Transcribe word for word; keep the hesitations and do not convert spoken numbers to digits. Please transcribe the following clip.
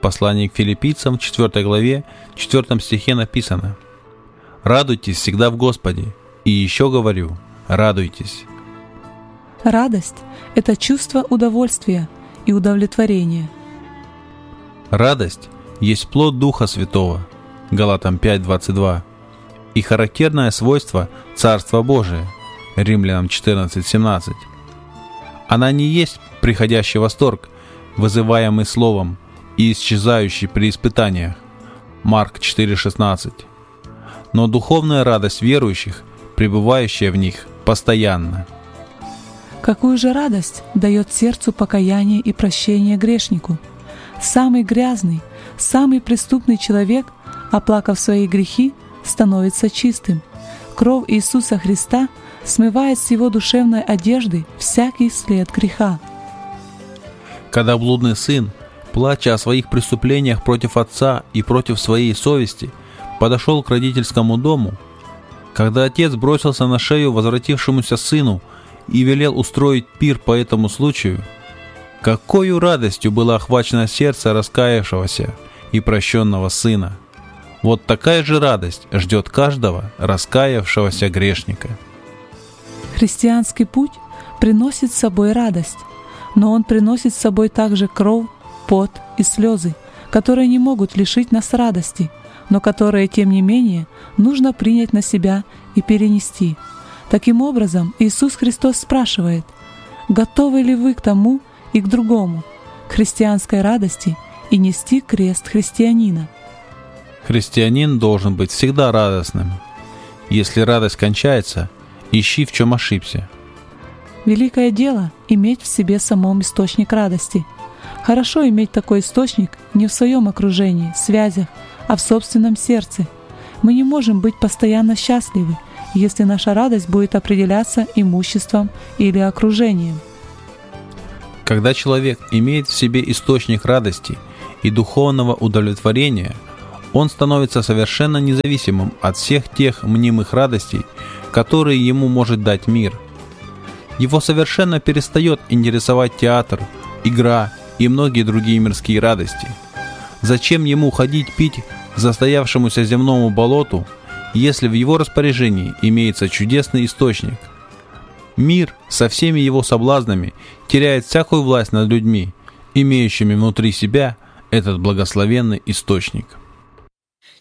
послании к филиппийцам в четвёртой главе, четвёртом стихе написано: «Радуйтесь всегда в Господе, и еще говорю, радуйтесь». Радость — это чувство удовольствия и удовлетворения. Радость есть плод Духа Святого, Галатам пять двадцать два, и характерное свойство Царства Божия, Римлянам четырнадцать семнадцать. Она не есть приходящий восторг, вызываемый словом и исчезающий при испытаниях, Марк четыре шестнадцать, но духовная радость верующих, пребывающая в них постоянно. Какую же радость дает сердцу покаяние и прощение грешнику? Самый грязный, самый преступный человек, оплакав свои грехи, становится чистым. Кровь Иисуса Христа смывает с его душевной одежды всякий след греха. Когда блудный сын, плача о своих преступлениях против отца и против своей совести, подошел к родительскому дому, когда отец бросился на шею возвратившемуся сыну и велел устроить пир по этому случаю, какою радостью было охвачено сердце раскаявшегося и прощенного сына! Вот такая же радость ждет каждого раскаявшегося грешника. Христианский путь приносит с собой радость, но он приносит с собой также кровь, пот и слезы, которые не могут лишить нас радости, но которые, тем не менее, нужно принять на себя и перенести. Таким образом, Иисус Христос спрашивает: готовы ли вы к тому и к другому, к христианской радости и нести крест христианина? Христианин должен быть всегда радостным. Если радость кончается, ищи, в чем ошибся. Великое дело — иметь в себе самом источник радости. Хорошо иметь такой источник не в своем окружении, связях, а в собственном сердце. Мы не можем быть постоянно счастливы, если наша радость будет определяться имуществом или окружением. Когда человек имеет в себе источник радости и духовного удовлетворения, он становится совершенно независимым от всех тех мнимых радостей, которые ему может дать мир. Его совершенно перестает интересовать театр, игра и многие другие мирские радости. Зачем ему ходить пить к застоявшемуся земному болоту, если в его распоряжении имеется чудесный источник? Мир со всеми его соблазнами теряет всякую власть над людьми, имеющими внутри себя этот благословенный источник.